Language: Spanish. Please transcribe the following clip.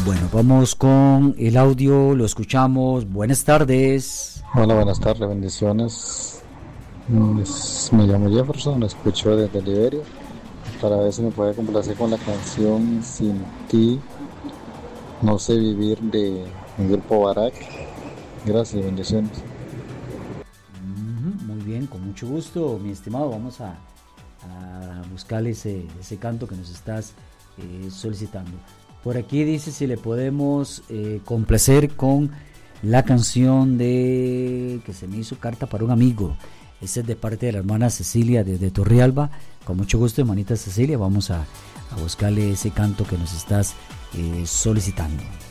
Bueno, vamos con el audio, lo escuchamos. Buenas tardes. Hola, buenas tardes, bendiciones. Me llamo Jefferson, lo escucho desde Liberia. Para ver si me puede complacer con la canción Sin ti, no sé vivir de mi grupo Barak. Gracias, bendiciones. Muy bien, con mucho gusto, mi estimado. Vamos a buscarle ese canto que nos estás solicitando. Por aquí dice si le podemos complacer con la canción de que se me hizo Carta para un amigo. Ese es de parte de la hermana Cecilia desde Torrealba. Con mucho gusto, hermanita Cecilia, vamos a buscarle ese canto que nos estás solicitando.